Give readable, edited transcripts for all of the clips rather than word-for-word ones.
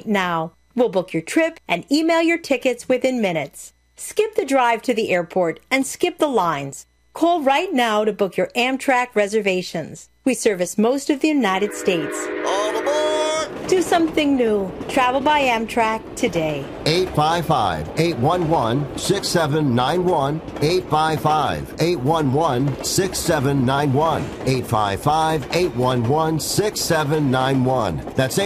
now. We'll book your trip and email your tickets within minutes. Skip the drive to the airport and skip the lines. Call right now to book your Amtrak reservations. We service most of the United States. All aboard! Do something new. Travel by Amtrak today. 855-811-6791. 855-811-6791. 855-811-6791. That's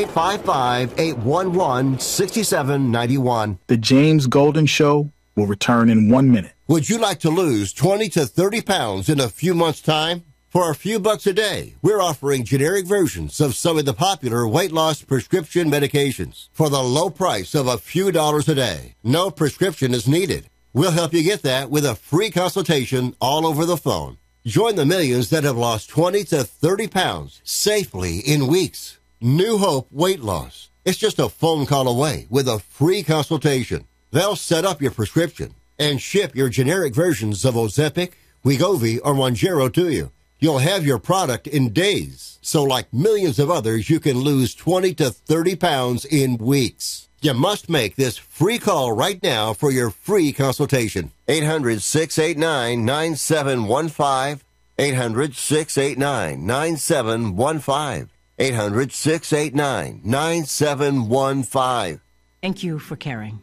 855-811-6791. The James Golden Show will return in 1 minute. Would you like to lose 20 to 30 pounds in a few months' time? For a few bucks a day, we're offering generic versions of some of the popular weight loss prescription medications for the low price of a few dollars a day. No prescription is needed. We'll help you get that with a free consultation all over the phone. Join the millions that have lost 20 to 30 pounds safely in weeks. New Hope Weight Loss. It's just a phone call away with a free consultation. They'll set up your prescription and ship your generic versions of Ozempic, Wegovy, or Mounjaro to you. You'll have your product in days. So like millions of others, you can lose 20 to 30 pounds in weeks. You must make this free call right now for your free consultation. 800-689-9715. 800-689-9715. 800-689-9715. Thank you for caring.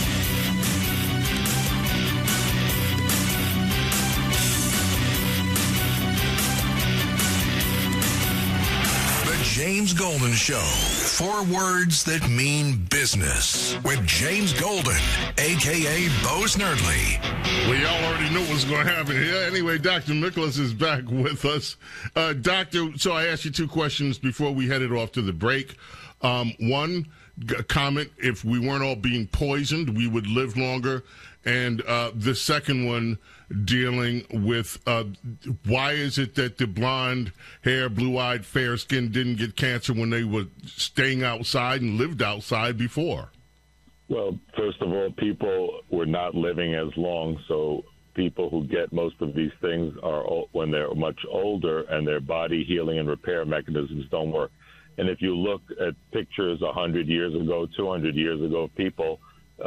James Golden Show. 4 words that mean business with James Golden, a.k.a. Bo Snerdley. Well, y'all already know what's going to happen here. Anyway, Dr. Nicholas is back with us. Doctor, so I asked you 2 questions before we headed off to the break. One, comment, if we weren't all being poisoned, we would live longer. And the second one, dealing with why is it that the blonde hair, blue-eyed, fair skin didn't get cancer when they were staying outside and lived outside before? Well, first of all, people were not living as long, so people who get most of these things are when they're much older and their body healing and repair mechanisms don't work. And if you look at pictures 100 years ago, 200 years ago, people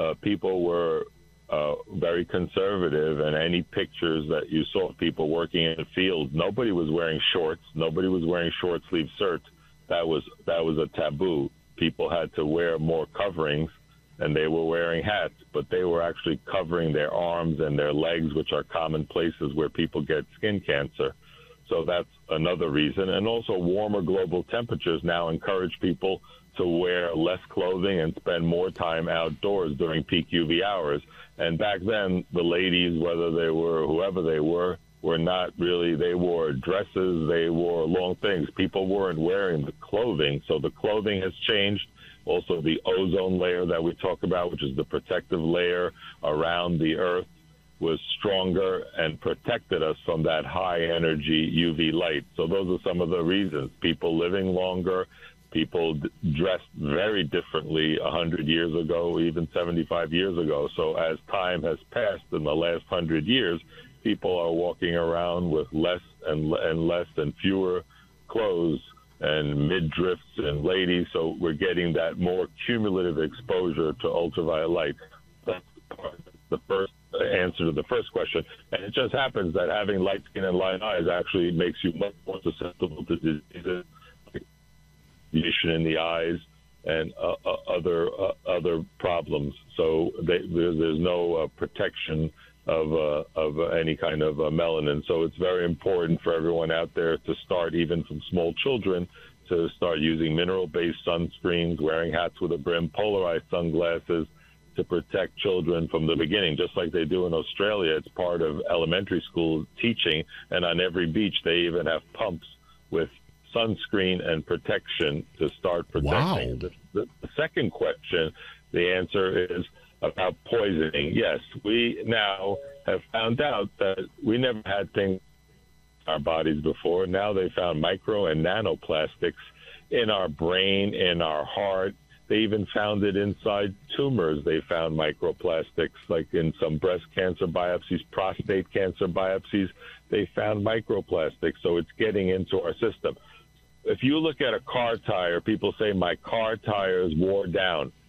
were very conservative, and any pictures that you saw of people working in the field, nobody was wearing shorts. Nobody was wearing short-sleeve shirts. That was a taboo. People had to wear more coverings, and they were wearing hats, but they were actually covering their arms and their legs, which are common places where people get skin cancer. So that's another reason. And also warmer global temperatures now encourage people to wear less clothing and spend more time outdoors during peak UV hours. And back then, the ladies, whether they were whoever they were not really, they wore dresses, they wore long things. People weren't wearing the clothing. So the clothing has changed. Also, the ozone layer that we talk about, which is the protective layer around the Earth, was stronger and protected us from that high-energy UV light. So those are some of the reasons. People living longer, people dressed very differently 100 years ago, even 75 years ago. So as time has passed in the last 100 years, people are walking around with less and less and fewer clothes and midriffs and ladies. So we're getting that more cumulative exposure to ultraviolet light. That's the first answer to the first question. And it just happens that having light skin and light eyes actually makes you much more susceptible to diseases, in the eyes and other problems. So there's no protection of any kind of melanin. So it's very important for everyone out there to start, even from small children, to start using mineral-based sunscreens, wearing hats with a brim, polarized sunglasses to protect children from the beginning, just like they do in Australia. It's part of elementary school teaching, and on every beach they even have pumps with sunscreen and protection to start protecting. Wow. The second question, the answer is about poisoning. Yes, we now have found out that we never had things in our bodies before. Now they found micro and nanoplastics in our brain, in our heart. They even found it inside tumors. They found microplastics, like in some breast cancer biopsies, prostate cancer biopsies. They found microplastics, so it's getting into our system. If you look at a car tire, people say, my car tires wore down.